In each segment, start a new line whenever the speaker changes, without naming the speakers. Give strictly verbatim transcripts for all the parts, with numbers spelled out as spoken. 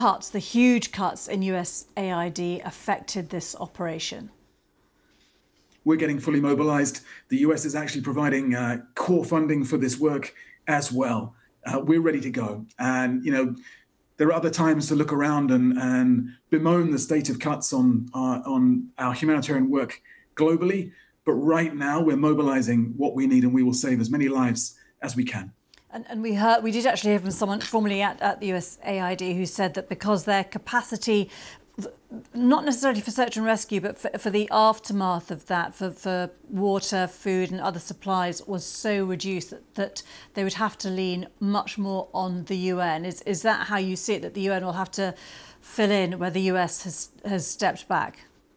Cuts, the huge cuts in U S A I D affected this operation?
We're getting fully mobilized. The U S is actually providing uh, core funding for this work as well. Uh, we're ready to go. And, you know, there are other times to look around and, and bemoan the state of cuts on, uh, on our humanitarian work globally. But right now, we're mobilizing what we need, and we will save as many lives as we can.
And, and we heard, we did actually hear from someone formerly at, at the U S A I D who said that because their capacity, not necessarily for search and rescue, but for, for the aftermath of that, for, for water, food and other supplies, was so reduced that, that they would have to lean much more on the U N. Is, is that how you see it, that the U N will have to fill in where the U S has, has stepped back?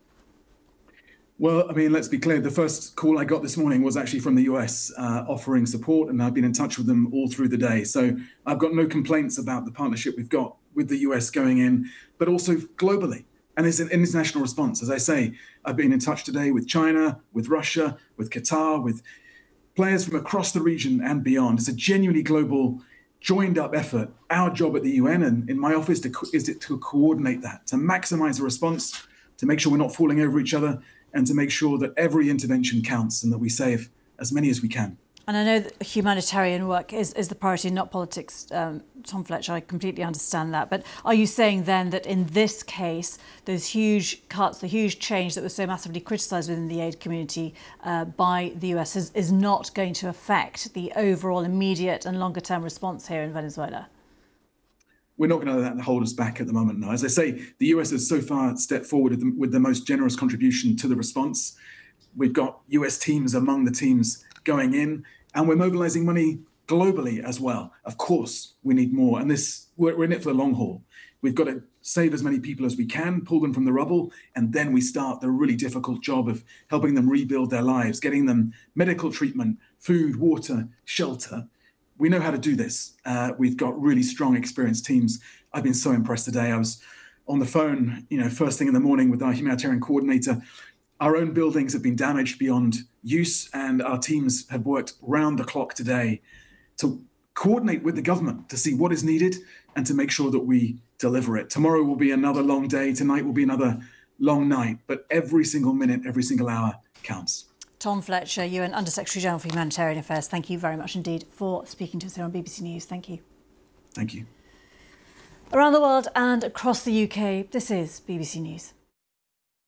Well, I mean, let's be clear. The first call I got this morning was actually from the U S uh, offering support, and I've been in touch with them all through the day. So I've got no complaints about the partnership we've got with the U S going in, but also globally. And it's an international response. As I say, I've been in touch today with China, with Russia, with Qatar, with players from across the region and beyond. It's a genuinely global, joined up effort. Our job at the U N and in my office to, is to coordinate that, to maximize the response, to make sure we're not falling over each other, and to make sure that every intervention counts and that we save as many as we can.
And I know that humanitarian work is, is the priority, not politics. Um, Tom Fletcher, I completely understand that. But are you saying then that in this case, those huge cuts, the huge change that was so massively criticised within the aid community uh, by the U S is, is not going to affect the overall immediate and longer term response here in Venezuela?
We're not going to let that hold us back at the moment, no. As I say, the U S has so far stepped forward with the, with the most generous contribution to the response. We've got U S teams among the teams going in, and we're mobilizing money globally as well. Of course, we need more, and this we're, we're in it for the long haul. We've got to save as many people as we can, pull them from the rubble, and then we start the really difficult job of helping them rebuild their lives, getting them medical treatment, food, water, shelter. We know how to do this. Uh, we've got really strong, experienced teams. I've been so impressed today. I was on the phone, you know, first thing in the morning with our humanitarian coordinator. Our own buildings have been damaged beyond use, and our teams have worked round the clock today to coordinate with the government to see what is needed and to make sure that we deliver it. Tomorrow will be another long day. Tonight will be another long night. But every single minute, every single hour counts.
Tom Fletcher, U N Under-Secretary General for Humanitarian Affairs, thank you very much indeed for speaking to us here on B B C News. Thank you.
Thank you.
Around the world and across the U K, this is B B C News.